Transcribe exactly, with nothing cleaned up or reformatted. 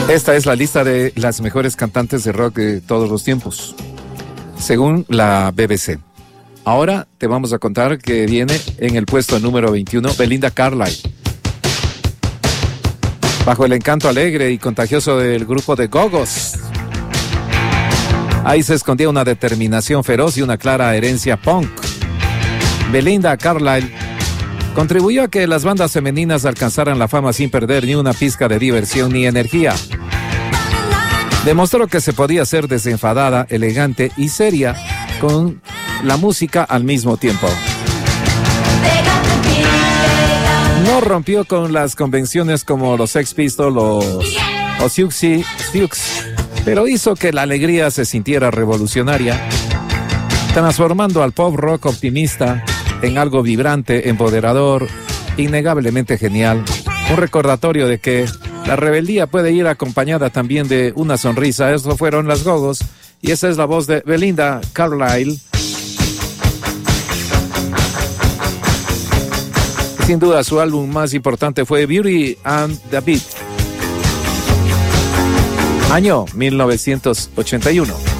Esta es la lista de las mejores cantantes de rock de todos los tiempos, según la B B C. Ahora te vamos a contar que viene en el puesto número veintiuno Belinda Carlisle. Bajo el encanto alegre y contagioso del grupo de Go-Go's, ahí se escondía una determinación feroz y una clara herencia punk. Belinda Carlisle contribuyó a que las bandas femeninas alcanzaran la fama sin perder ni una pizca de diversión ni energía. Demostró que se podía ser desenfadada, elegante y seria con la música al mismo tiempo. No rompió con las convenciones como los Sex Pistols o, o Siouxsie Sioux, pero hizo que la alegría se sintiera revolucionaria, transformando al pop rock optimista en algo vibrante, empoderador, innegablemente genial. Un recordatorio de que la rebeldía puede ir acompañada también de una sonrisa. Eso fueron las Go-Go's y esa es la voz de Belinda Carlisle. Sin duda su álbum más importante fue Beauty and the Beat, año mil novecientos ochenta y uno.